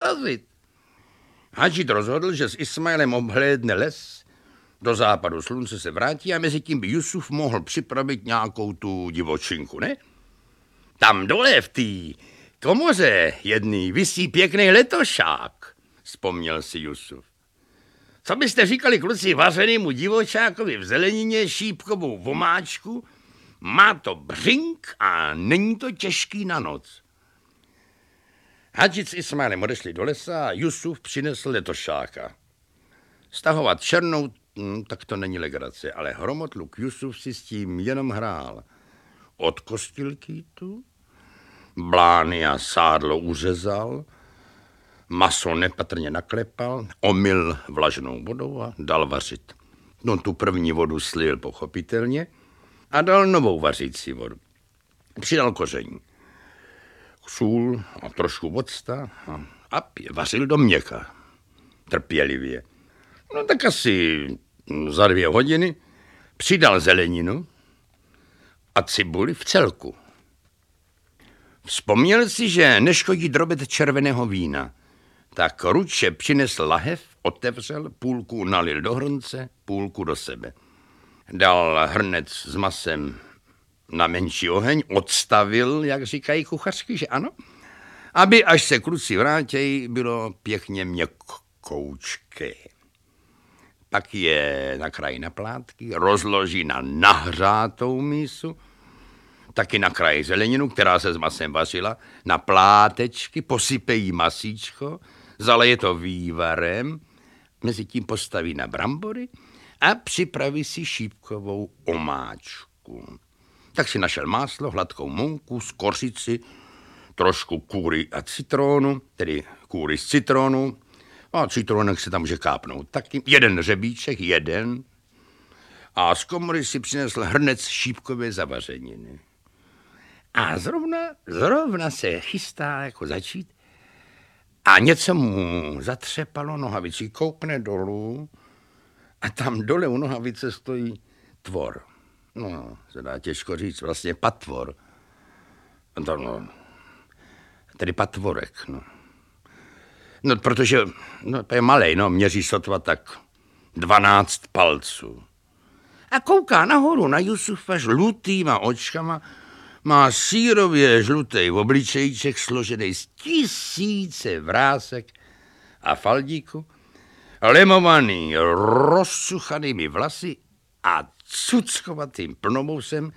zarazit. Hadžit rozhodl, že s Ismailem obhlédne les, do západu slunce se vrátí a mezi tím by Jusuf mohl připravit nějakou tu divočinku, ne? Tam dole v té komoře jedný visí pěkný letošák, vzpomněl si Jusuf. Co byste říkali, kluci, vařenému divočákovi v zelenině šípkovou vomáčku? Má to břink a není to těžký na noc. Hadžit s Ismailem odešli do lesa a Jusuf přinesl letošáka. Stahovat černou, tak to není legrace, ale hromotluk Jusuf si s tím jenom hrál. Odkostil kýtu, blány a sádlo uřezal, maso nepatrně naklepal, omyl vlažnou vodou a dal vařit. No tu první vodu slil pochopitelně a dal novou vařící vodu. Přidal koření, sůl a trošku octa a vařil do měka. Trpělivě. No tak asi za 2 hodiny přidal zeleninu a cibuli v celku. Vzpomněl si, že neškodí drobet červeného vína, tak ruče přinesl lahev, otevřel, půlku nalil do hrnce, půlku do sebe. Dal hrnec s masem na menší oheň, odstavil, jak říkají kuchařky, že ano, aby až se kluci vrátějí, bylo pěkně měkkoučké. Pak je nakrájí na plátky, rozloží na nahřátou mísu, taky nakrájí zeleninu, která se s masem vařila, na plátečky, posypejí masíčko, zaleje to vývarem, mezi tím postaví na brambory a připraví si šípkovou omáčku. Tak si našel máslo, hladkou mouku, skořici, trošku kůry a citronu, tedy kůry z citronu, a citronek se tam může kápnout taky. 1 řebíček, a z komory si přinesl hrnec šípkové zavařeniny. A zrovna se chystá jako začít a něco mu zatřepalo, nohavici koukne dolů a tam dole u nohavice stojí tvor. No, se dá těžko říct, vlastně patvor. Tedy patvorek, no. No, protože to je malej, měří sotva tak 12 palců. A kouká nahoru na Jusufa žlutýma očkama, má sírově žlutej obličejček složený z 1000 vrásek a faldíku, lemovaný rozsuchanými vlasy a cuckovatým plnobousem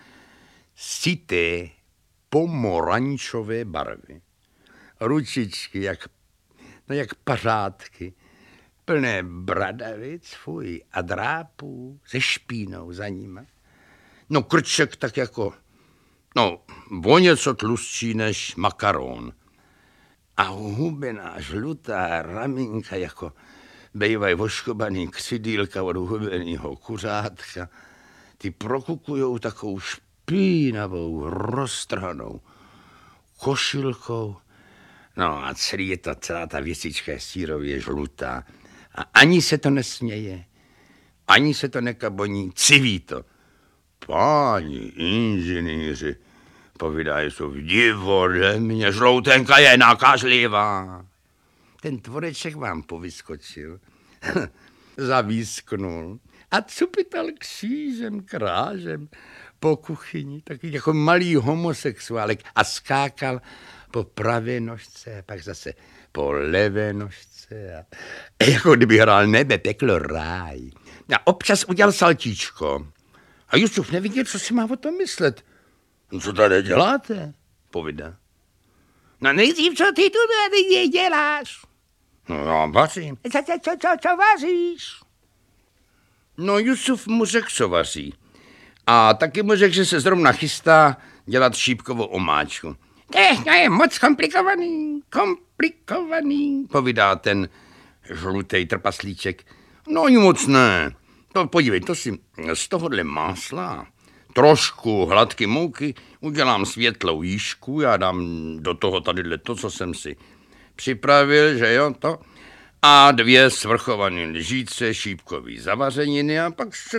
syté pomorančové barvy. Ručičky jak pařádky, plné bradavic, a drápů se špínou za nima. No krček tak jako, o něco tlustší než makaron. A hubená žlutá ramínka jako bejvaj voškobaný křidýlka od hubenýho kuřátka. Ty prokukujou takovou špínavou, roztrhanou košilkou. No a celá ta věcička je sírově žlutá. A ani se to nesměje, ani se to nekaboní, civí to. Páni inženýři, povídají jsou v divole, mě žloutenka je nakažlivá. Ten tvoreček vám povyskočil, zavísknul a cupital křížem, krážem po kuchyni, taky jako malý homosexuálek a skákal po pravé nožce, pak zase po levé nožce a jako kdyby hrál nebe, peklo, ráj. A občas udělal saltíčko. A Jusuf neviděl, co si má o tom myslet. No, co tady děláte? Povídá. No nejdřív, co ty tu tady děláš? No já vařím. Co vaříš? No Jusuf mu řekl, co vaří. A taky mu řekl, že se zrovna chystá dělat šípkovou omáčku. To je moc komplikovaný, povídá ten žlutej trpaslíček. No ani moc ne. Podívej, to si z tohohle másla, trošku hladké mouky, udělám světlou jížku, já dám do toho tadyhle to, co jsem si připravil, že jo, to, a 2 svrchované lžíce šípkový zavařeniny a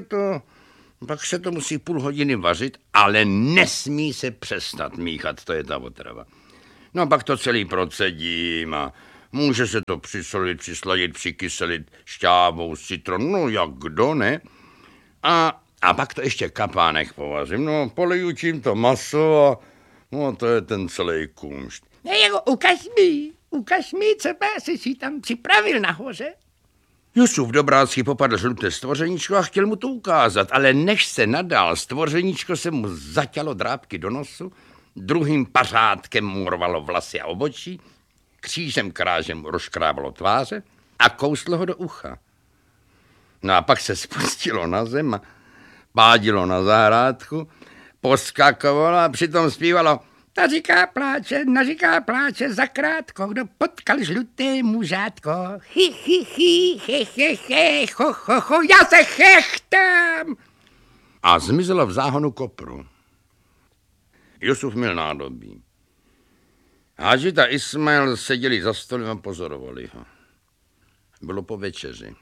pak se to musí půl hodiny vařit, ale nesmí se přestat míchat, to je ta otrava. No a pak to celý procedím a Může se to přisolit, přisladit, přikyselit šťávou, citron, no jak kdo, ne? A pak to ještě kapánek povařím, no poliju tím to maso a no to je ten celý kumšt. Jako ukaž mi, co jsi si tam připravil nahoře. Jusuf Dobrácký popadl žluté stvořeníčko a chtěl mu to ukázat, ale než se nadal, stvořeníčko se mu zaťalo drápky do nosu, druhým pařádkem mu rvalo vlasy a obočí, křížem krážem mu rozkrábalo tváře a kouslo ho do ucha. No a pak se spustilo na zem a pádilo na zahrádku, poskakovalo a přitom zpívalo: Naříká pláče, zakrátko, kdo potkal žluté mužátko. Ho, já se chechtám. A zmizelo v záhonu kopru. Jusuf měl nádobí. Hadžit a Ismail seděli za stolem a pozorovali ho. Bylo po večeři.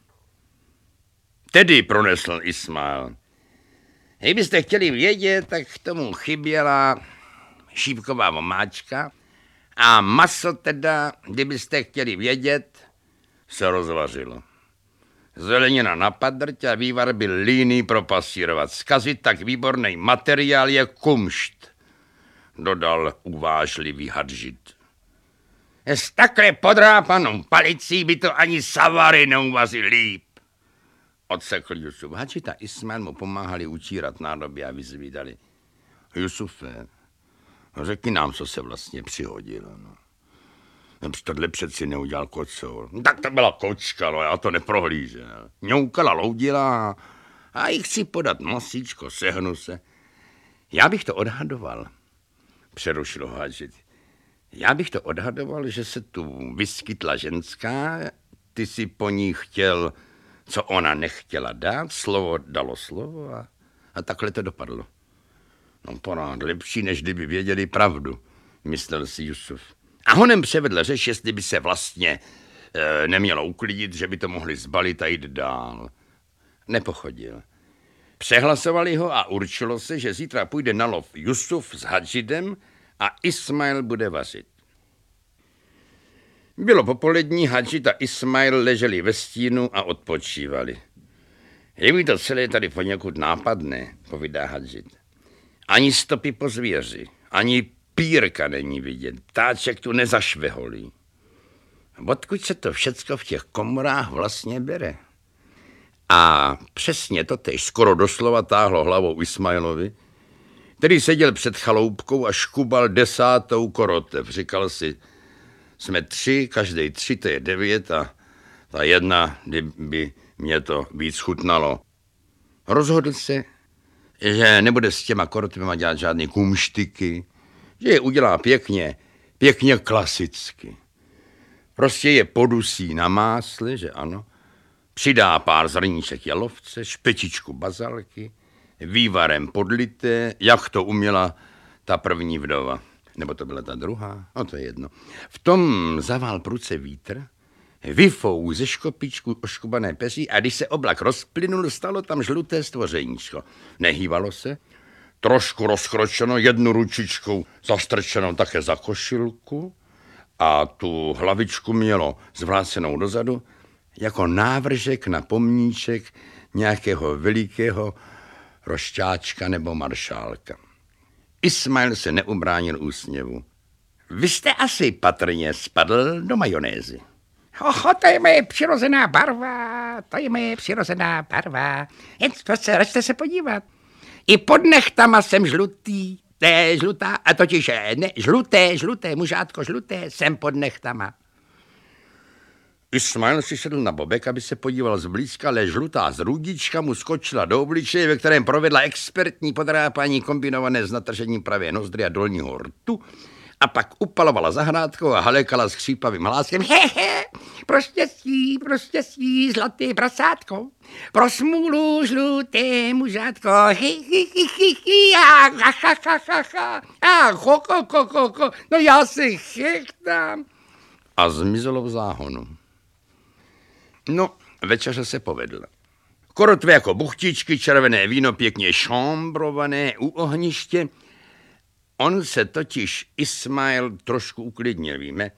Tedy, pronesl Ismail, kdybyste chtěli vědět, tak k tomu chyběla šípková omáčka a maso teda, kdybyste chtěli vědět, se rozvařilo. Zelenina na padrť a vývar byl líný propasírovat. Zkazit tak výborný materiál je kumšt, dodal uvážlivý Hadžit. S takhle podrápanou palicí by to ani savary neuvazil líp, odsekl Jusuf. Hadžit a Ismail mu pomáhali utírat nádoby a vyzvídali: Jusufe, řekni nám, co se vlastně přihodilo. No. Tohle přeci neudělal kocour. Tak to byla kočka, no, já to neprohlížel. Ňoukala, loudila a jí chci podat masíčko, sehnu se. Já bych to odhadoval, přerušil ho Hadžit. Já bych to odhadoval, že se tu vyskytla ženská, ty si po ní chtěl, co ona nechtěla dát, slovo dalo slovo a takhle to dopadlo. No porád, lepší, než kdyby věděli pravdu, myslel si Jusuf. A honem převedl řeč, jestli by se vlastně nemělo uklidit, že by to mohli zbalit a jít dál. Nepochodil. Přehlasovali ho a určilo se, že zítra půjde na lov Jusuf s Hadžidem a Ismail bude vařit. Bylo popolední, Hadžid a Ismail leželi ve stínu a odpočívali. Je mi to celé tady poněkud nápadné, povídá Hadžid. Ani stopy po zvěři, ani pírka není vidět, ptáček tu nezašveholí. Odkud se to všecko v těch komorách vlastně bere? A přesně to tež skoro doslova táhlo hlavou Ismailovi, který seděl před chaloupkou a škubal 10. korotev. Říkal si, jsme 3, každý 3, to je 9 a ta jedna, kdyby mě to víc chutnalo. Rozhodl se, že nebude s těma korotevama dělat žádný kumštiky, že je udělá pěkně klasicky. Prostě je podusí na másle, že ano, přidá pár zrníček jalovce, špetičku bazalky, vývarem podlité, jak to uměla ta první vdova. Nebo to byla ta druhá, no to je jedno. V tom zavál pruce vítr, vyfou ze škopičku oškubané peří a když se oblak rozplynul, stalo tam žluté stvořeníčko. Nehývalo se, trošku rozkročeno, jednu ručičkou zastrčenou také za košilku a tu hlavičku mělo zvrácenou dozadu jako návržek na pomníček nějakého velikého rošťáčka nebo maršálka. Ismail se neubránil úsměvu. Vy jste asi patrně spadl do majonézy. To je moje přirozená barva, Jen račte se podívat. I pod nechtama jsem žlutý, žluté, mužátko žluté, jsem pod nechtama. Ismail si sedl na bobek, aby se podíval zblízka, ale žlutá zrůdička mu skočila do obličeje, ve kterém provedla expertní podrápání kombinované s natržením pravé nozdry a dolního rtu a pak upalovala zahrádkou a halekala s chřípavým hláskem. Pro štěstí, zlaté prasátko, pro smůlu žluté mužátko, no já se chechtám. A zmizelo v záhonu. No, večeře se povedla. Korotve jako buchtičky, červené víno pěkně šombrované u ohniště. On se totiž Ismail trošku uklidnil, víme.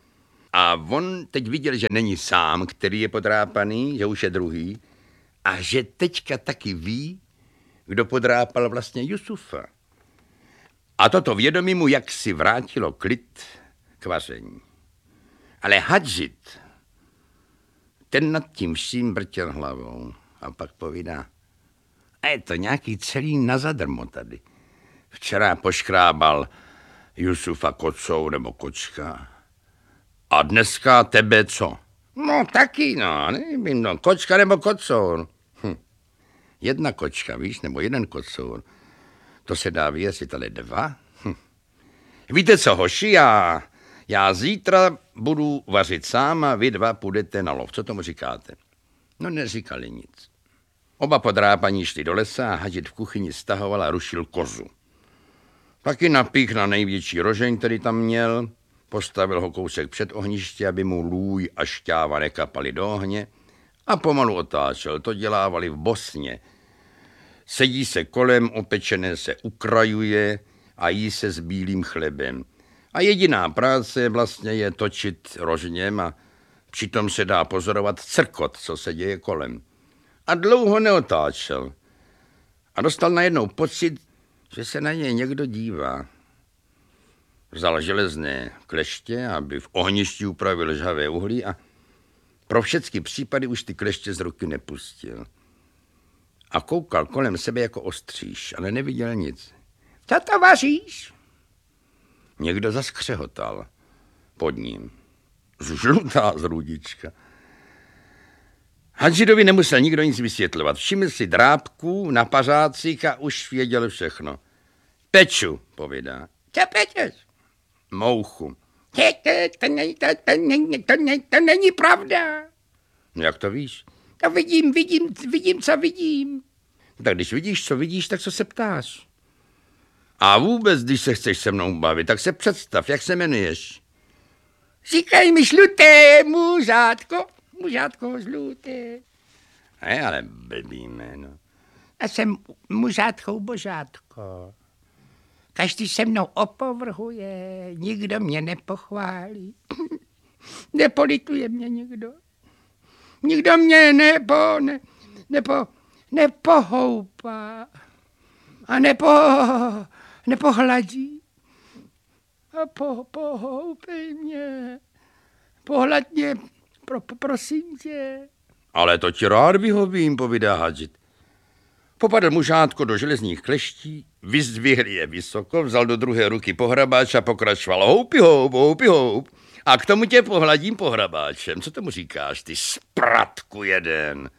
A on teď viděl, že není sám, který je podrápaný, že už je druhý, a že teďka taky ví, kdo podrápal vlastně Jusufa. A toto vědomí mu jaksi vrátilo klid k vaření. Ale Hadžit, ten nad tím vším vrtěl hlavou a pak povídá, a je to nějaký celý na zadarmo tady. Včera poškrábal Jusufa kocou nebo kočka. A dneska tebe co? No taky, no, nevím, no, kočka nebo kocour. Jedna kočka, víš, nebo jeden kocour. To se dá věřit, ale dva? Víte co, hoši, já zítra budu vařit sám a vy dva půjdete na lov. Co tomu říkáte? No neříkali nic. Oba podrápaní šli do lesa a Hadžit v kuchyni stahoval a rušil kozu. Taky napích na největší rožeň, který tam měl, postavil ho kousek před ohniště, aby mu lůj a šťáva nekapaly do ohně a pomalu otáčel. To dělávali v Bosně. Sedí se kolem, opečené se ukrajuje a jí se s bílým chlebem. A jediná práce vlastně je točit rožněm a přitom se dá pozorovat crkot, co se děje kolem. A dlouho neotáčel. A dostal najednou pocit, že se na něj někdo dívá. Vzal železné kleště, aby v ohništi upravil žhavé uhlí a pro všechny případy už ty kleště z ruky nepustil. A koukal kolem sebe jako ostříž, ale neviděl nic. Co to vaříš? Někdo zaskřehotal pod ním. Žlutá zrudička. Hadžidovi nemusel nikdo nic vysvětlovat. Všiml si drápků na pařácích a už věděl všechno. Peču, povídá. Co pečeš? Mouchu. To není pravda. No jak to víš? To vidím, co vidím. Tak když vidíš, co vidíš, tak co se ptáš? A vůbec, když se chceš se mnou bavit, tak se představ, jak se jmenuješ. Říkaj mi žluté, mužátko žluté. Ale blbý jméno. A jsem mužátkou božátko. Každý se mnou opovrhuje, nikdo mě nepochválí. Nepolituje mě nikdo. Nikdo mě nepohoupá a nepohladí. A pohoupej mě, pohlad mě, prosím tě. Ale to ti rád vyhovím, povídá Hadžit. Popadl mužátko do železných kleští, vyzdvihl je vysoko, vzal do druhé ruky pohrabáč a pokračoval houpi houp. A k tomu tě pohladím pohrabáčem. Co tomu říkáš, ty spratku jeden?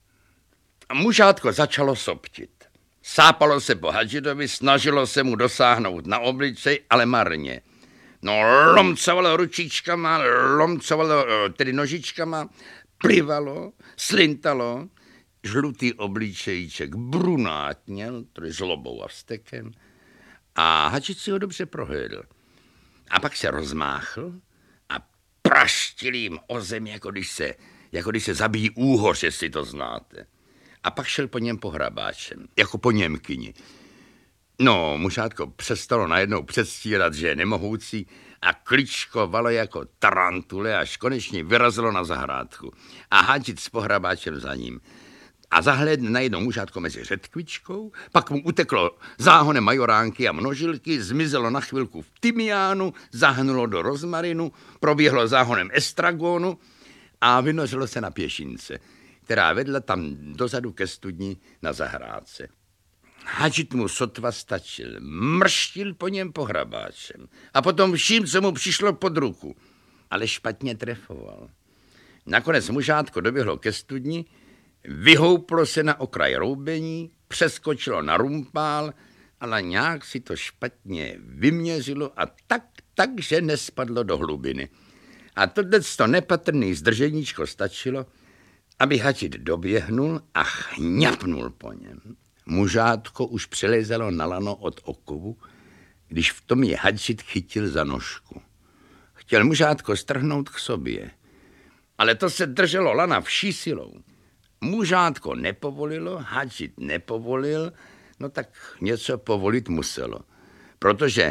A mužátko začalo soptit. Sápalo se po Hadžidovi, snažilo se mu dosáhnout na obličej, ale marně. No, lomcovalo ručičkama, tedy nožičkama, plivalo, slintalo, žlutý obličejček brunátněl, tedy zlobou a vztekem, a Hadžit si ho dobře prohlédl. A pak se rozmáchl a praštil jim o zem, jako když se zabíjí úhoř, jestli to znáte. A pak šel po něm pohrabáčem, jako po Němkyni. No, mužátko přestalo najednou předstírat, že je nemohoucí a kličkovalo jako tarantule, až konečně vyrazilo na zahrádku. A Hadžit s pohrabáčem za ním. A zahlédne najednou mužátko mezi řetkvičkou, pak mu uteklo záhonem majoránky a množilky, zmizelo na chvilku v tymiánu, zahnulo do rozmarinu, proběhlo záhonem estragonu a vynořilo se na pěšince, která vedla tam dozadu ke studni na zahrádce. Hadžit mu sotva stačil, mrštil po něm pohrabáčem a potom vším, co mu přišlo pod ruku, ale špatně trefoval. Nakonec mužátko doběhlo ke studni, vyhouplo se na okraj roubení, přeskočilo na rumpál, ale nějak si to špatně vyměřilo a takže nespadlo do hlubiny. A tohleto nepatrný zdrženíčko stačilo, aby Hadžit doběhnul a chňapnul po něm. Mužátko už přelezalo na lano od okovu, když v tom je Hadžit chytil za nožku. Chtěl mužátko strhnout k sobě, ale to se drželo lana vší silou. Mužátko nepovolilo, Hadžit nepovolil, no tak něco povolit muselo, protože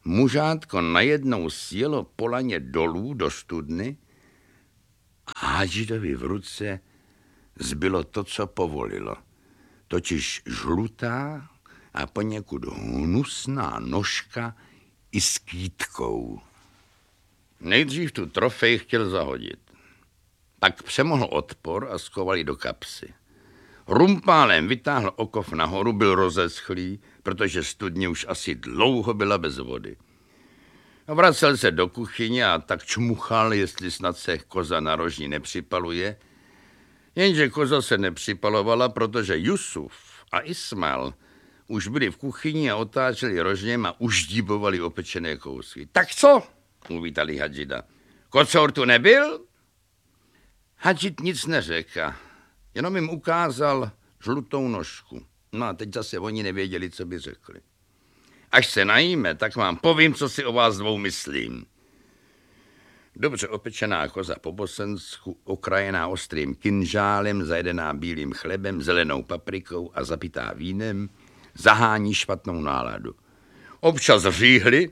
Mužátko najednou sjelo po laně dolů do studny a Hadžidovi v ruce zbylo to, co povolilo. Totiž žlutá a poněkud hnusná nožka i s kýtkou. Nejdřív tu trofej chtěl zahodit. Pak přemohl odpor a skoval ji do kapsy. Rumpálem vytáhl okov nahoru, byl rozeschlý, protože studně už asi dlouho byla bez vody. Vracel se do kuchyně a tak čmuchal, jestli snad se koza na rožní nepřipaluje, jenže koza se nepřipalovala, protože Jusuf a Ismail už byli v kuchyni a otáčeli rožněm a uždíbovali opečené kousky. Tak co? Uvítali Hadžida. Kocour tu nebyl? Hadžid nic neřekl, jenom jim ukázal žlutou nožku. No a teď zase oni nevěděli, co by řekli. Až se najíme, tak vám povím, co si o vás dvou myslím. Dobře opečená koza po bosensku, okrajená ostrým kynžálem, zajedená bílým chlebem, zelenou paprikou a zapitá vínem, zahání špatnou náladu. Občas říhli,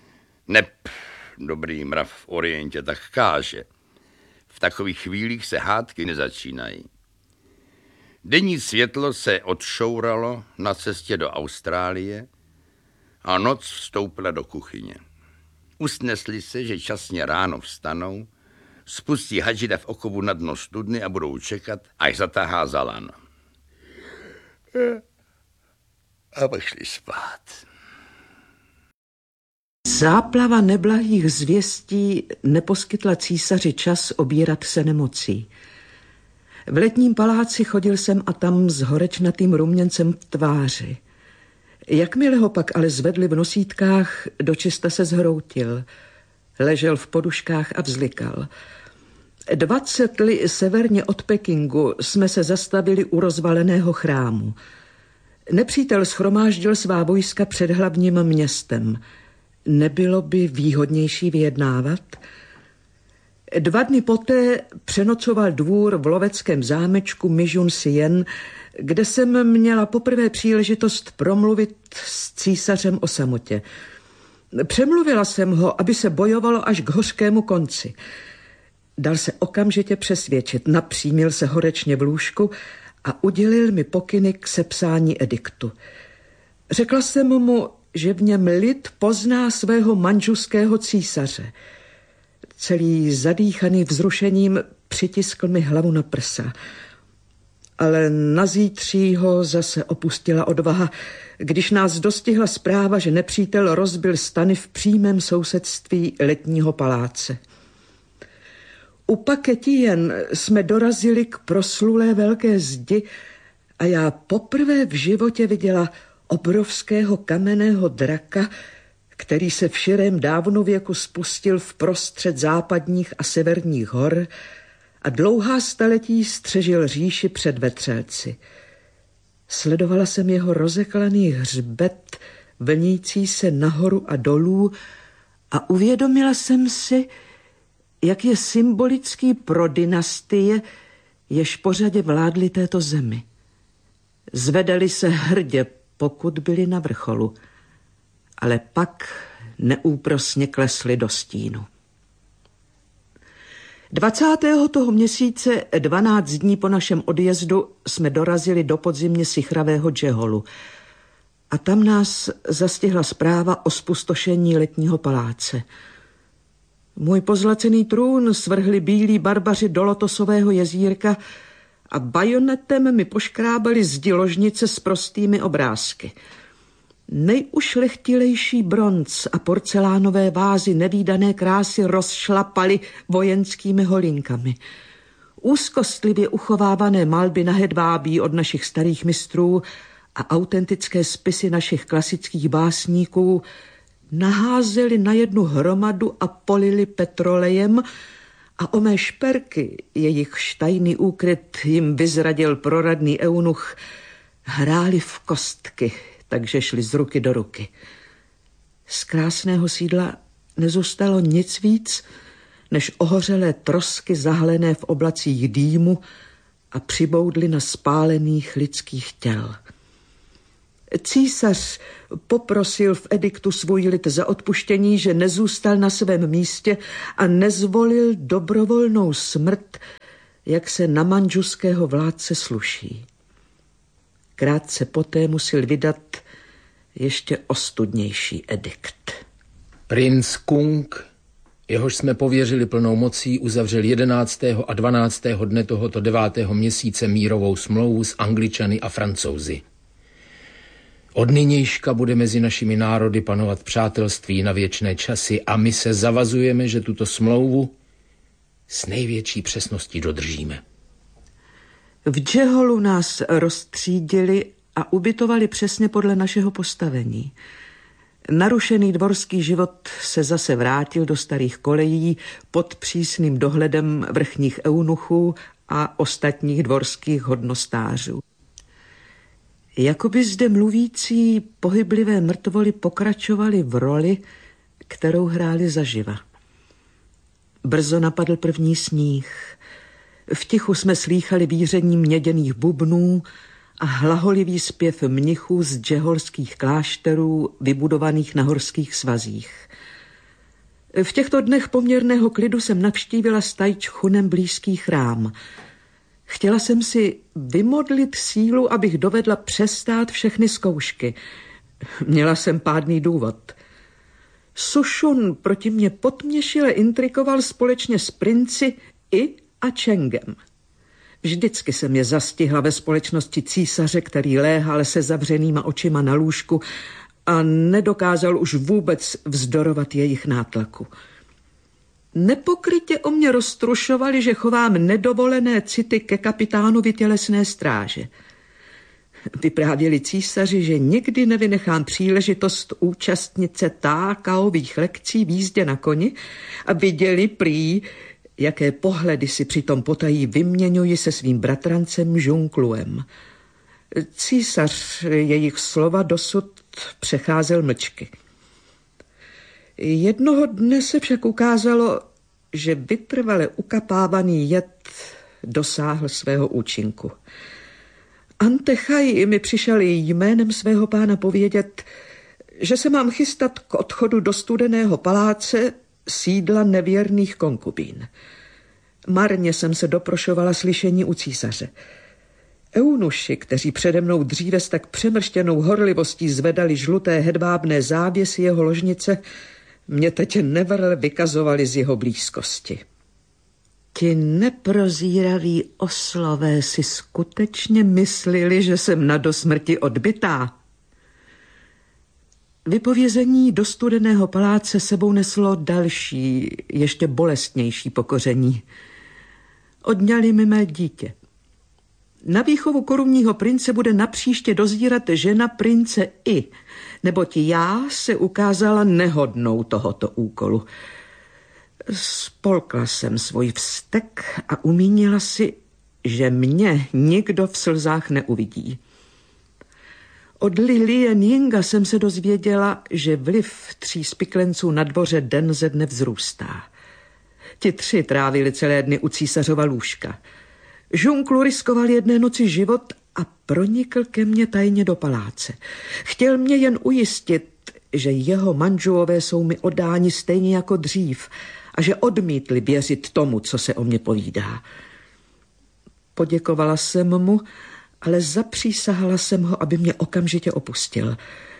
dobrý mrav v Orientě tak káže. V takových chvílích se hádky nezačínají. Denní světlo se odšouralo na cestě do Austrálie a noc vstoupila do kuchyně. Usnesli se, že časně ráno vstanou, spustí Hadžida v okovu na dno studny a budou čekat, až zatahá za lano. A pak šli spát. Záplava neblahých zvěstí neposkytla císaři čas obírat se nemocí. V letním paláci chodil sem a tam s horečnatým ruměncem v tváři. Jakmile ho pak ale zvedli v nosítkách, dočista se zhroutil. Ležel v poduškách a vzlikal. 20 li severně od Pekingu jsme se zastavili u rozvaleného chrámu. Nepřítel shromáždil svá vojska před hlavním městem. Nebylo by výhodnější vyjednávat? 2 dny poté přenocoval dvůr v loveckém zámečku Mijun Sien, kde jsem měla poprvé příležitost promluvit s císařem o samotě. Přemluvila jsem ho, aby se bojovalo až k hořkému konci. Dal se okamžitě přesvědčit, napřímil se horečně v lůžku a udělil mi pokyny k sepsání ediktu. Řekla jsem mu, že v něm lid pozná svého manžuského císaře. Celý zadýchaný vzrušením přitiskl mi hlavu na prsa. Ale nazítří ho zase opustila odvaha, když nás dostihla zpráva, že nepřítel rozbil stany v přímém sousedství letního paláce. U Paketien jsme dorazili k proslulé velké zdi a já poprvé v životě viděla obrovského kamenného draka, který se v širém dávnověku spustil v prostřed západních a severních hor a dlouhá staletí střežil říši před vetřelci. Sledovala jsem jeho rozeklaný hřbet, vlnící se nahoru a dolů a uvědomila jsem si, jak je symbolický pro dynastie, jež pořadě vládly této zemi. Zvedali se hrdě, pokud byli na vrcholu, ale pak neúprosně klesli do stínu. 20. toho měsíce, 12 dní po našem odjezdu, jsme dorazili do podzimně sichravého Džeholu a tam nás zastihla zpráva o spustošení letního paláce. Můj pozlacený trůn svrhli bílí barbaři do Lotosového jezírka a bajonetem mi poškrábali zdi ložnice s prostými obrázky. Nejušlechtilejší bronz a porcelánové vázy nevídané krásy rozšlapaly vojenskými holinkami. Úzkostlivě uchovávané malby na hedvábí od našich starých mistrů a autentické spisy našich klasických básníků naházeli na jednu hromadu a polili petrolejem a o mé šperky, jejich tajný úkryt jim vyzradil proradný eunuch, hráli v kostky, takže šli z ruky do ruky. Z krásného sídla nezůstalo nic víc, než ohořelé trosky zahalené v oblacích dýmu a přiboudly na spálených lidských těl. Císař poprosil v ediktu svůj lid za odpuštění, že nezůstal na svém místě a nezvolil dobrovolnou smrt, jak se na mandžuského vládce sluší. Krátce poté musel vydat ještě ostudnější edikt. Princ Kung, jehož jsme pověřili plnou mocí, uzavřel 11. a 12. dne tohoto 9. měsíce mírovou smlouvu s Angličany a Francouzi. Od nynějška bude mezi našimi národy panovat přátelství na věčné časy a my se zavazujeme, že tuto smlouvu s největší přesností dodržíme. V Džeholu nás roztřídili a ubytovali přesně podle našeho postavení. Narušený dvorský život se zase vrátil do starých kolejí pod přísným dohledem vrchních eunuchů a ostatních dvorských hodnostářů. Jakoby zde mluvící pohyblivé mrtvoly pokračovaly v roli, kterou hráli zaživa. Brzo napadl první sníh. V tichu jsme slýchali víření měděných bubnů a hlaholivý zpěv mnichů z džeholských klášterů vybudovaných na horských svazích. V těchto dnech poměrného klidu jsem navštívila s Tajčchunem blízký chrám. Chtěla jsem si vymodlit sílu, abych dovedla přestát všechny zkoušky. Měla jsem pádný důvod. Sušun proti mě podměšile intrikoval společně s princi I a Chengem. Vždycky jsem je zastihla ve společnosti císaře, který léhal se zavřenýma očima na lůžku a nedokázal už vůbec vzdorovat jejich nátlaku. Nepokrytě o mě roztrušovali, že chovám nedovolené city ke kapitánovi tělesné stráže. Vyprávěli císaři, že nikdy nevynechám příležitost účastnit se tákaových lekcí v jízdě na koni a viděli prý, jaké pohledy si přitom potají vyměňuji se svým bratrancem Žunkluem. Císař jejich slova dosud přecházel mlčky. Jednoho dne se však ukázalo, že vytrvale ukapávaný jed dosáhl svého účinku. Antechaj mi přišel jménem svého pána povědět, že se mám chystat k odchodu do studeného paláce, sídla nevěrných konkubín. Marně jsem se doprošovala slyšení u císaře. Eunuši, kteří přede mnou dříve s tak přemrštěnou horlivostí zvedali žluté hedvábné závěsy jeho ložnice, mě teď nevrle vykazovali z jeho blízkosti. Ti neprozíraví oslové si skutečně myslili, že jsem na dosmrti odbytá. Vypovězení do studeného paláce sebou neslo další, ještě bolestnější pokoření. Odňali mi mé dítě. Na výchovu korunního prince bude napříště dozírat žena prince I, neboť já se ukázala nehodnou tohoto úkolu. Spolkla jsem svůj vztek a umínila si, že mě nikdo v slzách neuvidí. Od Li Lien-Yinga jsem se dozvěděla, že vliv 3 spiklenců na dvoře den ze dne vzrůstá. Ti 3 trávili celé dny u císařova lůžka. Žunklu riskoval jedné noci život a pronikl ke mně tajně do paláce. Chtěl mě jen ujistit, že jeho manžuové jsou mi oddáni stejně jako dřív a že odmítli věřit tomu, co se o mě povídá. Poděkovala jsem mu, ale zapřísahala jsem ho, aby mě okamžitě opustil.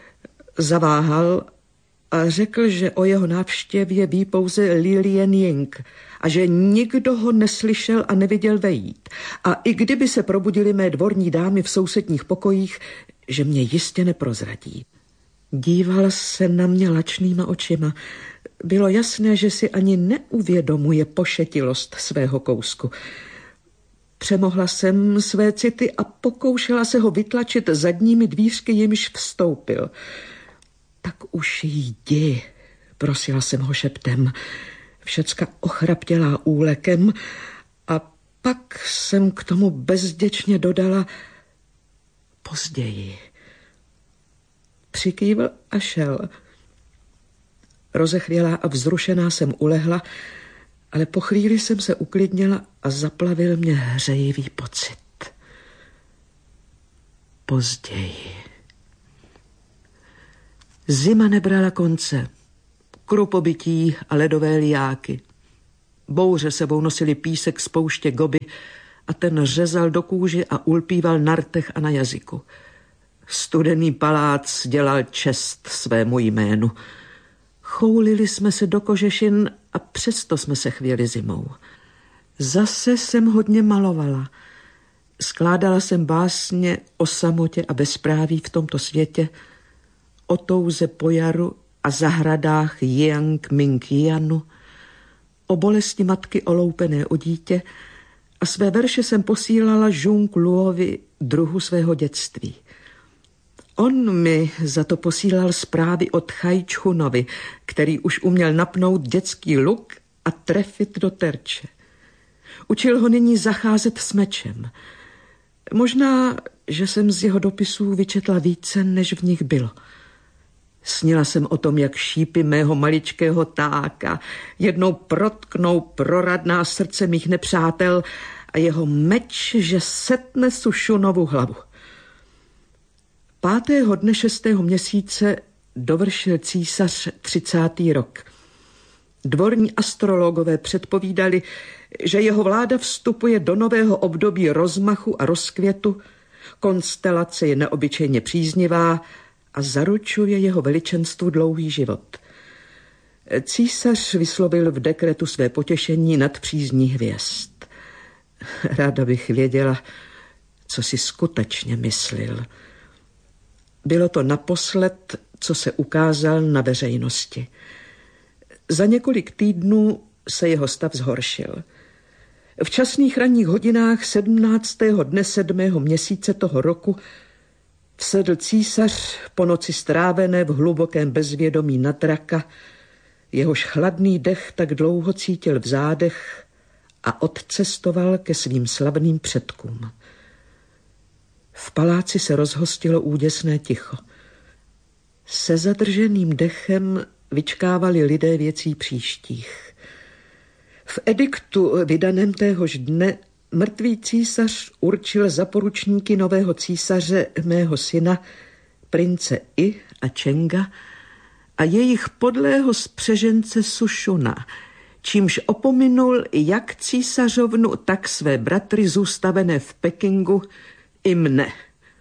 Zaváhal a řekl, že o jeho návštěvě ví pouze Li Lien-Ying a že nikdo ho neslyšel a neviděl vejít. A i kdyby se probudily mé dvorní dámy v sousedních pokojích, že mě jistě neprozradí. Díval se na mě lačnýma očima. Bylo jasné, že si ani neuvědomuje pošetilost svého kousku. Přemohla jsem své city a pokoušela se ho vytlačit zadními dvířky, jimž vstoupil. Tak už jdi, prosila jsem ho šeptem. Všecka ochraptělá úlekem a pak jsem k tomu bezděčně dodala později. Přikývl a šel. Rozechvělá a vzrušená jsem ulehla, ale po chvíli jsem se uklidnila a zaplavil mě hřejivý pocit. Později. Zima nebrala konce. Krupobytí a ledové liáky. Bouře sebou nosili písek z pouště Gobi a ten řezal do kůži a ulpíval na rtech a na jazyku. Studený palác dělal čest svému jménu. Choulili jsme se do kožešin a přesto jsme se chvěli zimou. Zase jsem hodně malovala. Skládala jsem básně o samotě a bezpráví v tomto světě, o touze po jaru a zahradách Jiang Mingjianu, o bolesti matky oloupené o dítě a své verše jsem posílala Jung Luovi, druhu svého dětství. On mi za to posílal zprávy od Chaj Čchunovi, který už uměl napnout dětský luk a trefit do terče. Učil ho nyní zacházet s mečem. Možná, že jsem z jeho dopisů vyčetla více, než v nich bylo. Snila jsem o tom, jak šípy mého maličkého táka jednou protknou proradná srdce mých nepřátel a jeho meč, že setne Sušunovu hlavu. 5. dne 6. měsíce dovršil císař 30. rok. Dvorní astrologové předpovídali, že jeho vláda vstupuje do nového období rozmachu a rozkvětu, konstelace je neobyčejně příznivá a zaručuje jeho veličenstvu dlouhý život. Císař vyslovil v dekretu své potěšení nad přízní hvězd. Ráda bych věděla, co si skutečně myslil. Bylo to naposled, co se ukázal na veřejnosti. Za několik týdnů se jeho stav zhoršil. V časných ranních hodinách 17. dne 7. měsíce toho roku vsedl císař po noci strávené v hlubokém bezvědomí na draka, jehož chladný dech tak dlouho cítil v zádech a odcestoval ke svým slavným předkům. V paláci se rozhostilo úděsné ticho. Se zadrženým dechem vyčkávali lidé věcí příštích. V ediktu vydaném téhož dne mrtvý císař určil za poručníky nového císaře mého syna, prince I a Čenga, a jejich podlého spřežence Sušuna, čímž opominul jak císařovnu, tak své bratry zůstavené v Pekingu i mne.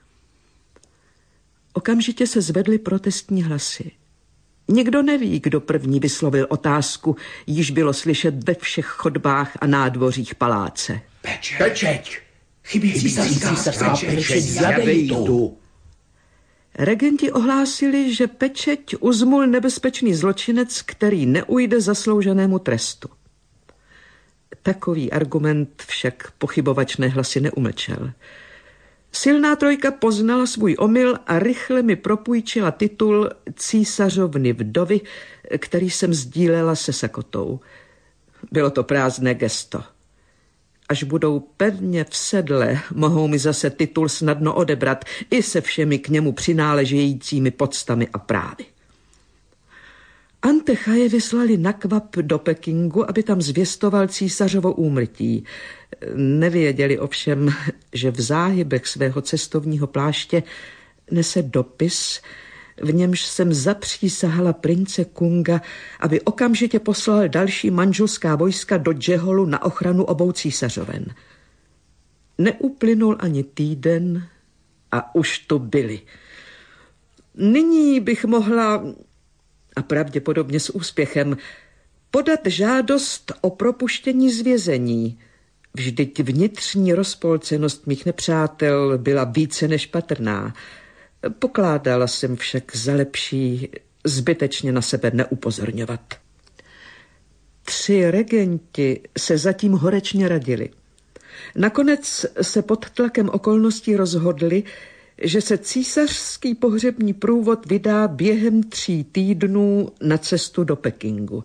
Okamžitě se zvedly protestní hlasy. Nikdo neví, kdo první vyslovil otázku, již bylo slyšet ve všech chodbách a nádvořích paláce. Pečeť! Chybí císařská pečeť, zjadej tu! Regenti ohlásili, že pečeť uzmul nebezpečný zločinec, který neujde zaslouženému trestu. Takový argument však pochybovačné hlasy neumlčel. Silná trojka poznala svůj omyl a rychle mi propůjčila titul císařovny vdovy, který jsem sdílela se Sakotou. Bylo to prázdné gesto. Až budou pevně v sedle, mohou mi zase titul snadno odebrat i se všemi k němu přináležejícími poctami a právy. Antechaje vyslali na kvap do Pekingu, aby tam zvěstoval císařovo úmrtí. Nevěděli ovšem, že v záhybech svého cestovního pláště nese dopis, v němž jsem zapřísahala prince Kunga, aby okamžitě poslal další manželská vojska do Džeholu na ochranu obou císařoven. Neuplynul ani týden a už tu byli. Nyní bych mohla, a pravděpodobně s úspěchem, podat žádost o propuštění z vězení. Vždyť vnitřní rozpolcenost mých nepřátel byla více než patrná. Pokládala jsem však za lepší zbytečně na sebe neupozorňovat. 3 regenti se zatím horečně radili. Nakonec se pod tlakem okolností rozhodli, že se císařský pohřební průvod vydá během 3 týdnů na cestu do Pekingu.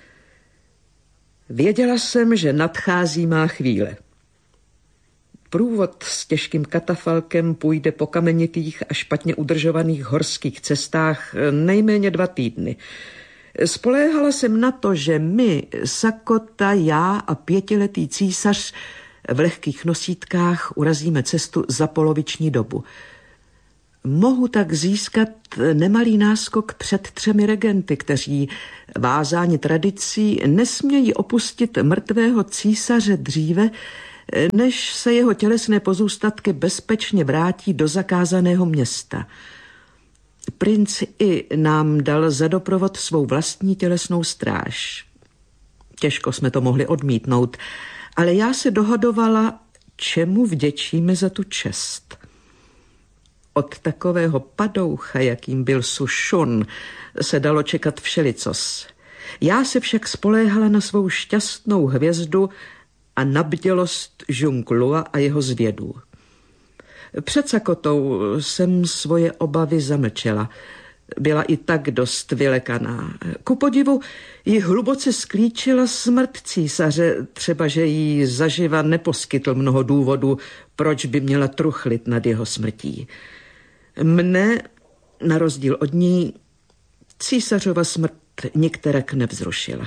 Věděla jsem, že nadchází má chvíle. Průvod s těžkým katafalkem půjde po kamenitých a špatně udržovaných horských cestách nejméně 2 týdny. Spoléhala jsem na to, že my, Sakota, já a 5letý císař v lehkých nosítkách urazíme cestu za poloviční dobu. Mohu tak získat nemalý náskok před 3 regenty, kteří, vázáni tradicí, nesmějí opustit mrtvého císaře dříve, než se jeho tělesné pozůstatky bezpečně vrátí do zakázaného města. Princ I nám dal za doprovod svou vlastní tělesnou stráž. Těžko jsme to mohli odmítnout, ale já se dohadovala, čemu vděčíme za tu čest. Od takového padoucha, jakým byl Sušun, se dalo čekat všelicos. Já se však spoléhala na svou šťastnou hvězdu a na bdělost Žunglua a jeho zvědů. Před Sakotou jsem svoje obavy zamlčela. Byla i tak dost vylekaná. Ku podivu ji hluboce sklíčila smrt císaře, třeba že jí zaživa neposkytl mnoho důvodů, proč by měla truchlit nad jeho smrtí. Mne, na rozdíl od ní, císařova smrt nikterak nevzrušila.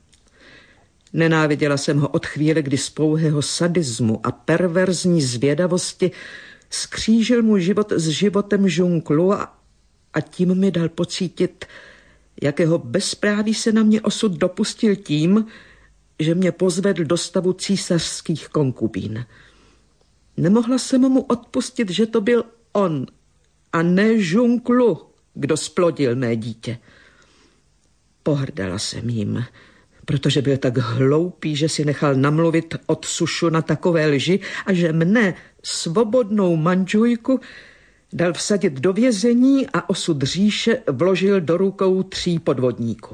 Nenáviděla jsem ho od chvíle, kdy z pouhého sadismu a perverzní zvědavosti skřížil můj život s životem Žunglua a tím mi dal pocítit, jakého bezpráví se na mě osud dopustil tím, že mě pozvedl do stavu císařských konkubín. Nemohla jsem mu odpustit, že to byl on a ne Žunglu, kdo splodil mé dítě. Pohrdala jsem jim, protože byl tak hloupý, že si nechal namluvit od Sušu na takové lži a že mne, svobodnou manžujku, dal vsadit do vězení a osud říše vložil do rukou 3 podvodníků.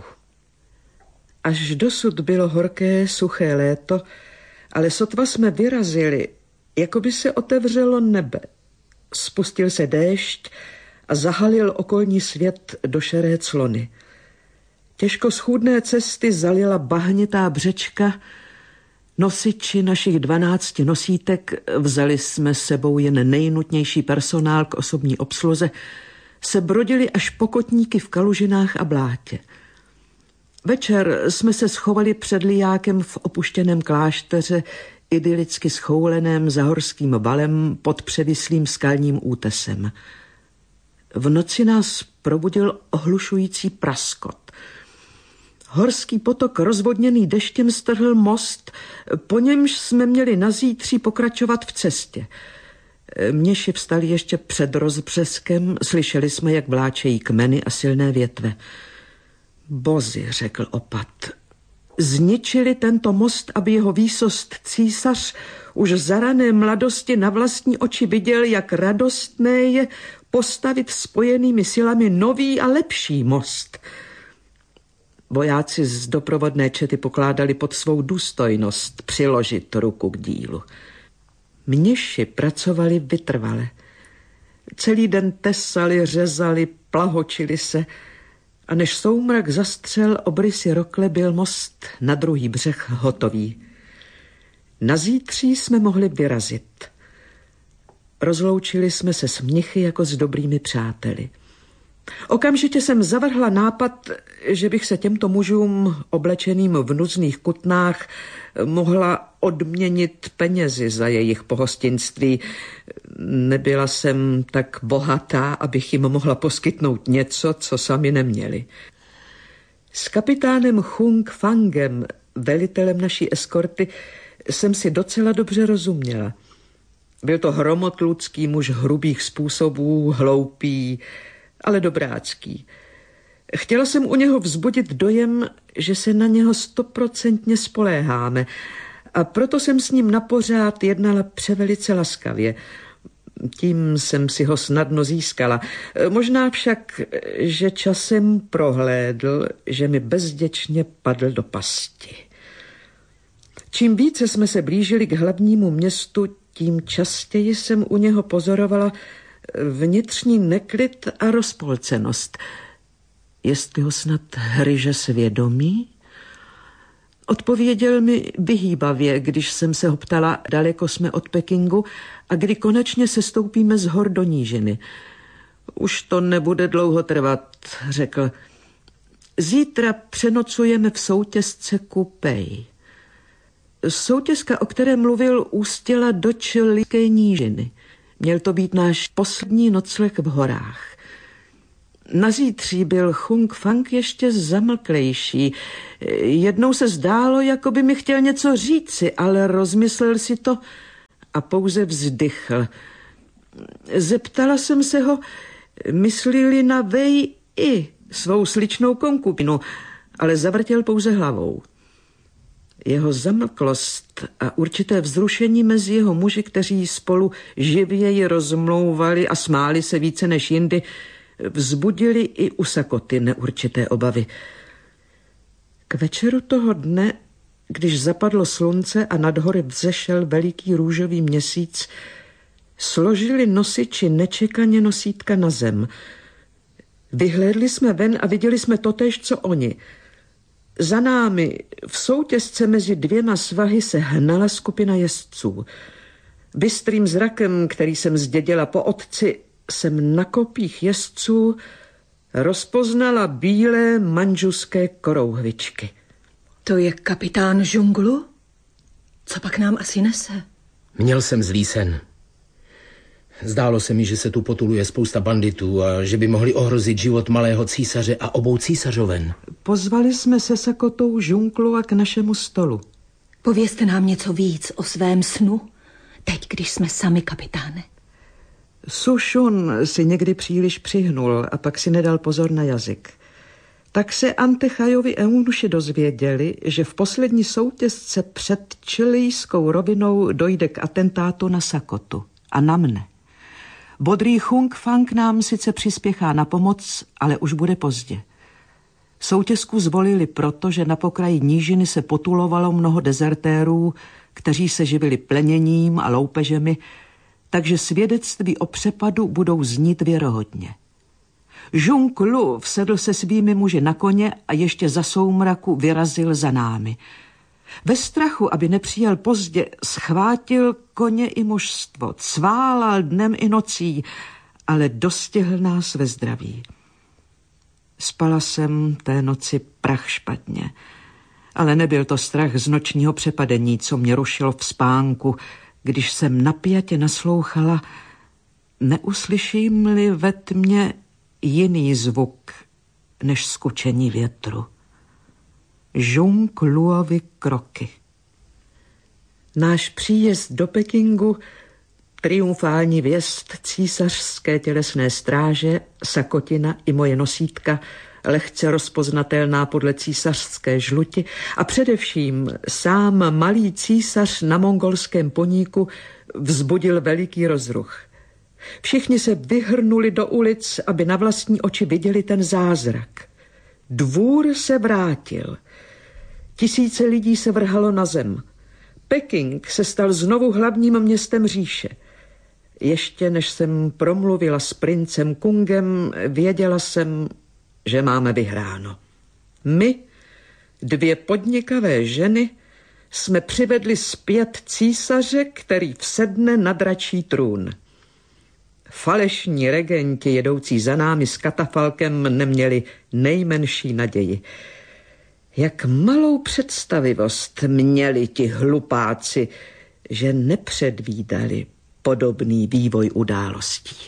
Až dosud bylo horké, suché léto, ale sotva jsme vyrazili, jako by se otevřelo nebe. Spustil se déšť a zahalil okolní svět do šeré clony. Těžko schůdné cesty zalila bahnitá břečka. Nosiči našich 12 nosítek, vzali jsme s sebou jen nejnutnější personál k osobní obsluze, se brodili až po kotníky v kalužinách a blátě. Večer jsme se schovali před lijákem v opuštěném klášteře, idylicky schouleném za horským valem pod převislým skalním útesem. V noci nás probudil ohlušující praskot. Horský potok rozvodněný deštěm strhl most, po němž jsme měli nazítří pokračovat v cestě. Měši vstali ještě před rozbřeskem, slyšeli jsme, jak vláčejí kmeny a silné větve. Bozi, řekl opat, zničili tento most, aby jeho výsost císař už za rané mladosti na vlastní oči viděl, jak radostné je postavit spojenými silami nový a lepší most. Vojáci z doprovodné čety pokládali pod svou důstojnost přiložit ruku k dílu. Měši pracovali vytrvale. Celý den tesali, řezali, plahočili se a než soumrak zastřel obrysy rokle, byl most na druhý břeh hotový. Nazítří jsme mohli vyrazit. Rozloučili jsme se s mnichy jako s dobrými přáteli. Okamžitě jsem zavrhla nápad, že bych se těmto mužům oblečeným v nuzných kutnách mohla odměnit penězi za jejich pohostinství. Nebyla jsem tak bohatá, abych jim mohla poskytnout něco, co sami neměli. S kapitánem Hung Fangem, velitelem naší eskorty, jsem si docela dobře rozuměla. Byl to hromotludský muž hrubých způsobů, hloupý, ale dobrácký. Chtěla jsem u něho vzbudit dojem, že se na něho 100% spoléháme, a proto jsem s ním napořád jednala převelice laskavě. Tím jsem si ho snadno získala. Možná však, že časem prohlédl, že mi bezděčně padl do pasti. Čím více jsme se blížili k hlavnímu městu, tím častěji jsem u něho pozorovala vnitřní neklid a rozpolcenost. Jestli ho snad hryže svědomí? Odpověděl mi vyhýbavě, když jsem se ho ptala, daleko jsme od Pekingu a kdy konečně sestoupíme z hor do nížiny. Už to nebude dlouho trvat, řekl. Zítra přenocujeme v soutězce Kupej. Soutězka, o které mluvil, ústěla do Čilské nížiny. Měl to být náš poslední nocleh v horách. Na zítří byl Hung Fang ještě zamlklejší. Jednou se zdálo, jako by mi chtěl něco říci, ale rozmyslel si to a pouze vzdychl. Zeptala jsem se ho, myslí-li na Wei i svou sličnou konkubinu, ale zavrtěl pouze hlavou. Jeho zamlklost a určité vzrušení mezi jeho muži, kteří spolu živěji rozmlouvali a smáli se více než jindy, vzbudili i u Sakoty neurčité obavy. K večeru toho dne, když zapadlo slunce a nad hory vzešel veliký růžový měsíc, složili nosiči nečekaně nosítka na zem. Vyhlédli jsme ven a viděli jsme totéž, co oni. Za námi v soutězce mezi dvěma svahy se hnala skupina jezdců. Bystrým zrakem, který jsem zdědila po otci, jsem na kopích jezdců rozpoznala bílé manžuské korouhvičky. To je kapitán Džunglu? Co pak nám asi nese? Měl jsem zlý sen. Zdálo se mi, že se tu potuluje spousta banditů a že by mohli ohrozit život malého císaře a obou císařoven. Pozvali jsme se Sakotou Džunglua k našemu stolu. Povězte nám něco víc o svém snu, teď, když jsme sami, kapitáne. Su Shun si někdy příliš přihnul a pak si nedal pozor na jazyk. Tak se Antechajovi eunuši dozvěděli, že v poslední soutězce před Čilijskou rovinou dojde k atentátu na Sakotu a na mne. Bodrý Hung Fang nám sice přispěchá na pomoc, ale už bude pozdě. Soutězku zvolili proto, že na pokraji nížiny se potulovalo mnoho dezertérů, kteří se živili pleněním a loupežemi, takže svědectví o přepadu budou znít věrohodně. Zhong Lu vsedl se svými muži na koně a ještě za soumraku vyrazil za námi. Ve strachu, aby nepřijel pozdě, schvátil koně i mužstvo, cválal dnem i nocí, ale dostihl nás ve zdraví. Spala jsem té noci prach špatně, ale nebyl to strach z nočního přepadení, co mě rušilo v spánku, když jsem napjatě naslouchala, neuslyším-li ve tmě jiný zvuk než skučení větru. Zhong Luovy kroky. Náš příjezd do Pekingu, triumfální věst císařské tělesné stráže, Sakotina i moje nosítka, lehce rozpoznatelná podle císařské žluti, a především sám malý císař na mongolském poníku vzbudil veliký rozruch. Všichni se vyhrnuli do ulic, aby na vlastní oči viděli ten zázrak. Dvůr se vrátil. Tisíce lidí se vrhalo na zem. Peking se stal znovu hlavním městem říše. Ještě než jsem promluvila s princem Kungem, věděla jsem, že máme vyhráno. My, dvě podnikavé ženy, jsme přivedli zpět císaře, který vsedne na dračí trůn. Falešní regenti jedoucí za námi s katafalkem neměli nejmenší naději. Jak malou představivost měli ti hlupáci, že nepředvídali podobný vývoj událostí.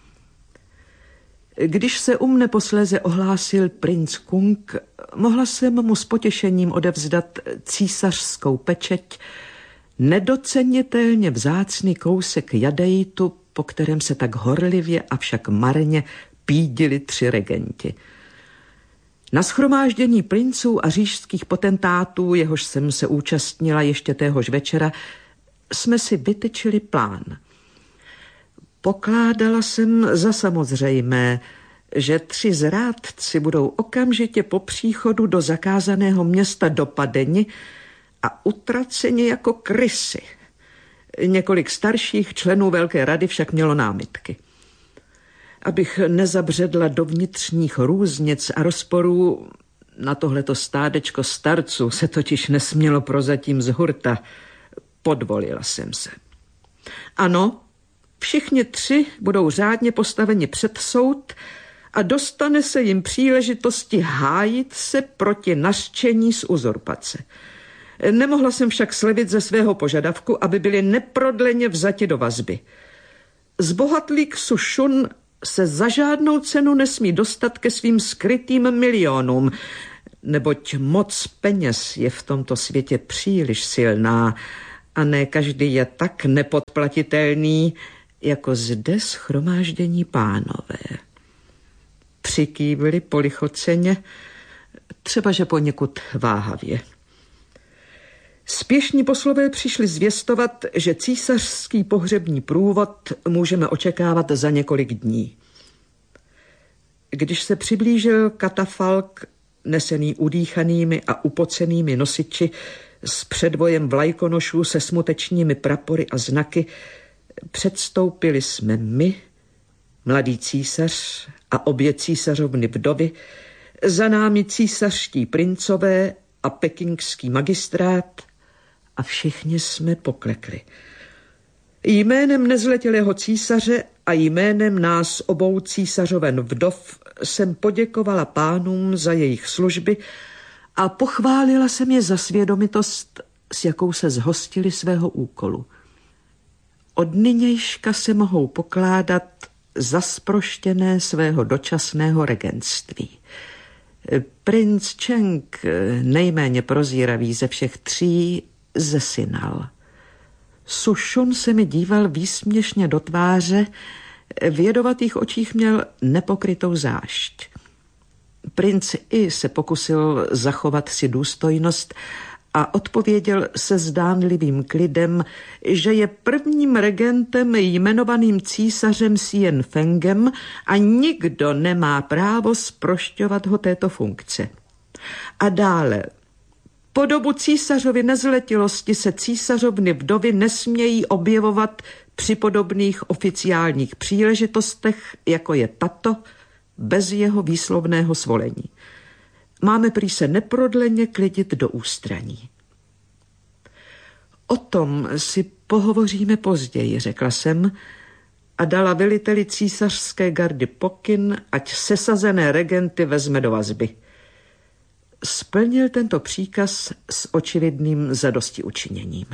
Když se u mne posléze ohlásil princ Kung, mohla jsem mu s potěšením odevzdat císařskou pečeť, nedocenitelně vzácný kousek jadeitu, po kterém se tak horlivě, avšak marně pídili 3 regenti. Na shromáždění princů a říšských potentátů, jehož jsem se účastnila ještě téhož večera, jsme si vytyčili plán. Pokládala jsem za samozřejmé, že 3 zrádci budou okamžitě po příchodu do zakázaného města dopadeni a utraceni jako krysy. Několik starších členů Velké rady však mělo námitky. Abych nezabředla do vnitřních různic a rozporů, na tohleto stádečko starců se totiž nesmělo prozatím z hurta, podvolila jsem se. Ano, všichni 3 budou řádně postaveni před soud a dostane se jim příležitosti hájit se proti nařčení z uzurpace. Nemohla jsem však slevit ze svého požadavku, aby byli neprodleně vzati do vazby. Zbohatlík Sušun se za žádnou cenu nesmí dostat ke svým skrytým milionům, neboť moc peněz je v tomto světě příliš silná a ne každý je tak nepodplatitelný, jako zde shromáždění pánové. Přikývli polichoceně, třeba že poněkud váhavě. Spěšní poslové přišli zvěstovat, že císařský pohřební průvod můžeme očekávat za několik dní. Když se přiblížil katafalk, nesený udýchanými a upocenými nosiči s předvojem vlajkonošů se smutečními prapory a znaky, předstoupili jsme my, mladý císař a obě císařovny vdovy, za námi císařští princové a pekingský magistrát a všichni jsme poklekli. Jménem nezletilého císaře a jménem nás obou císařoven vdov jsem poděkovala pánům za jejich služby a pochválila jsem je za svědomitost, s jakou se zhostili svého úkolu. Od nynějška se mohou pokládat za zproštěné svého dočasného regentství. Princ Čeng, nejméně prozíravý ze všech tří, zesynal. Sušun se mi díval výsměšně do tváře, v jedovatých očích měl nepokrytou zášť. Princ I se pokusil zachovat si důstojnost a odpověděl se zdánlivým klidem, že je prvním regentem jmenovaným císařem Sien Fengem a nikdo nemá právo zprošťovat ho této funkce. A dále, po dobu císařovy nezletilosti se císařovny vdovy nesmějí objevovat při podobných oficiálních příležitostech, jako je tato, bez jeho výslovného svolení. Máme prý se neprodleně klidit do ústraní. O tom si pohovoříme později, řekla jsem a dala veliteli císařské gardy pokyn, ať sesazené regenty vezme do vazby. Splnil tento příkaz s očividným zadostiučiněním.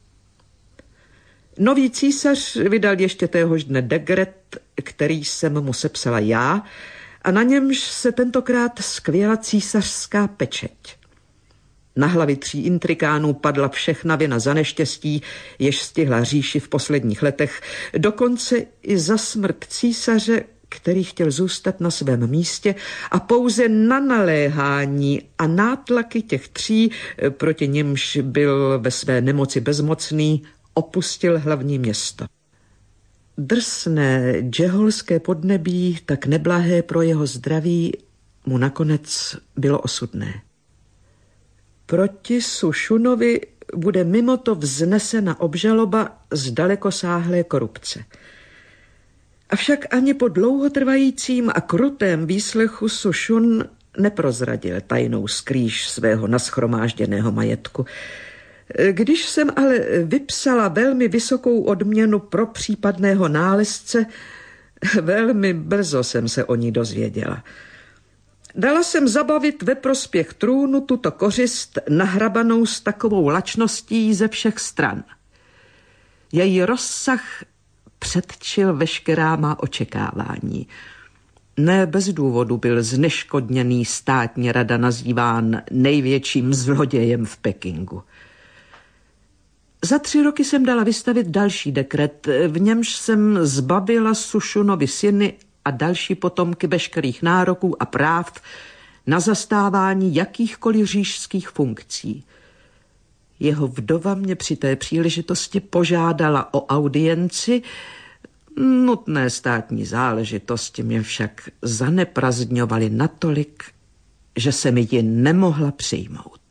Nový císař vydal ještě téhož dne dekret, který jsem mu sepsala já, a na němž se tentokrát skvěla císařská pečeť. Na hlavy 3 intrikánů padla všechna vina za neštěstí, jež stihla říši v posledních letech, dokonce i za smrt císaře, který chtěl zůstat na svém místě a pouze na naléhání a nátlaky těch 3, proti nimž byl ve své nemoci bezmocný, opustil hlavní město. Drsné džeholské podnebí, tak neblahé pro jeho zdraví, mu nakonec bylo osudné. Proti Sušunovi bude mimo to vznesena obžaloba z dalekosáhlé korupce. Avšak ani po dlouhotrvajícím a krutém výslechu Sušun neprozradil tajnou skrýž svého nashromážděného majetku. Když jsem ale vypsala velmi vysokou odměnu pro případného nálezce, velmi brzo jsem se o ní dozvěděla. Dala jsem zabavit ve prospěch trůnu tuto kořist nahrabanou s takovou lačností ze všech stran. Její rozsah předčil veškerá má očekávání. Ne bez důvodu byl zneškodněný státní rada nazýván největším zlodějem v Pekingu. Za 3 roky jsem dala vystavit další dekret, v němž jsem zbavila Sušunovi syny a další potomky veškerých nároků a práv na zastávání jakýchkoliv říšských funkcí. Jeho vdova mě při té příležitosti požádala o audienci, nutné státní záležitosti mě však zaneprazdňovaly natolik, že se mi ji nemohla přijmout.